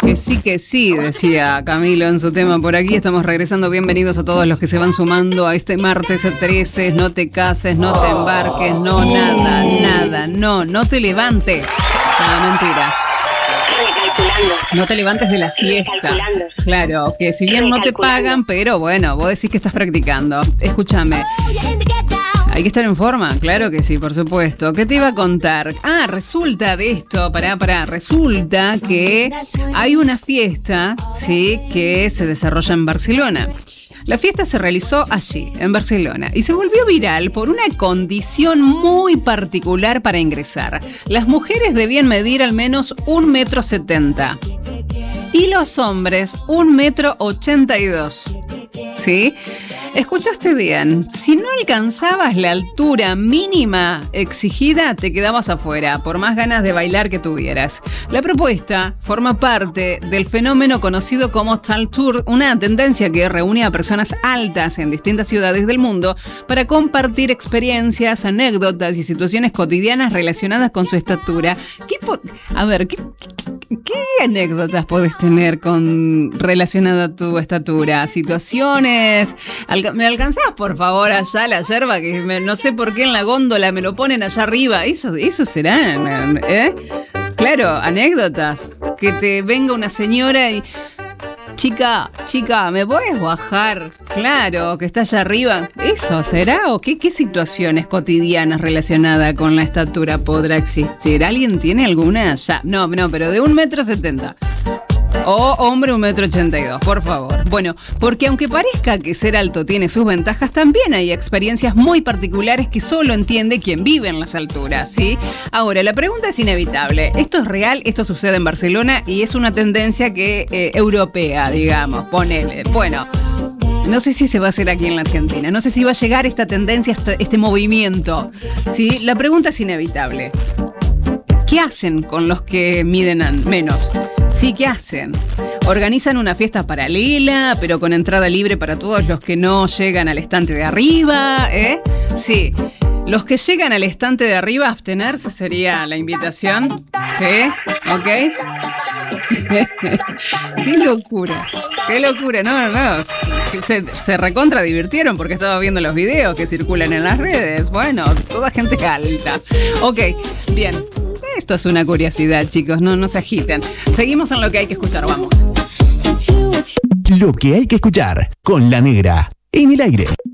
Que sí, decía Camilo en su tema por aquí. Estamos regresando. Bienvenidos a todos los que se van sumando a este martes 13. No te cases, no te embarques, no, nada. No te levantes. No, mentira. No te levantes de la siesta. Claro, que si bien no te pagan, pero bueno, vos decís que estás practicando. Escúchame. Hay que estar en forma, claro que sí, por supuesto. ¿Qué te iba a contar? Resulta de esto, resulta que hay una fiesta, sí, que se desarrolla en Barcelona. La fiesta se realizó allí, en Barcelona, y se volvió viral por una condición muy particular para ingresar. Las mujeres debían medir al menos 1,70 m y los hombres 1,82 m. ¿Sí? Escuchaste bien, si no alcanzabas la altura mínima exigida, te quedabas afuera, por más ganas de bailar que tuvieras. La propuesta forma parte del fenómeno conocido como Tall Tour, una tendencia que reúne a personas altas en distintas ciudades del mundo para compartir experiencias, anécdotas y situaciones cotidianas relacionadas con su estatura. ¿Qué anécdotas podés tener relacionada a tu estatura? Situaciones. ¿Me alcanzás, por favor, allá la yerba? Que no sé por qué en la góndola me lo ponen allá arriba. Eso será, Claro, anécdotas. Que te venga una señora y... Chica, ¿me podés bajar? Claro, que está allá arriba. ¿Eso será? ¿O qué situaciones cotidianas relacionadas con la estatura podrá existir? ¿Alguien tiene alguna? Ya, no, pero de 1,70 m. O hombre 1,82 m, por favor. Bueno, porque aunque parezca que ser alto tiene sus ventajas, también hay experiencias muy particulares que solo entiende quien vive en las alturas, ¿sí? Ahora, la pregunta es inevitable. ¿Esto es real? ¿Esto sucede en Barcelona? Y es una tendencia europea, digamos, ponele. Bueno, no sé si se va a hacer aquí en la Argentina. No sé si va a llegar esta tendencia, este movimiento, ¿sí? La pregunta es inevitable. ¿Qué hacen con los que miden menos? Sí, ¿qué hacen? Organizan una fiesta paralela, pero con entrada libre para todos los que no llegan al estante de arriba, ¿eh? Sí. Los que llegan al estante de arriba, abstenerse sería la invitación. ¿Sí? ¿Ok? ¡Qué locura! No. Se recontra divirtieron porque estaba viendo los videos que circulan en las redes. Bueno, toda gente alta. Ok, bien. Esto es una curiosidad, chicos, no se agiten. Seguimos en lo que hay que escuchar, vamos. Lo que hay que escuchar con La Negra en el aire.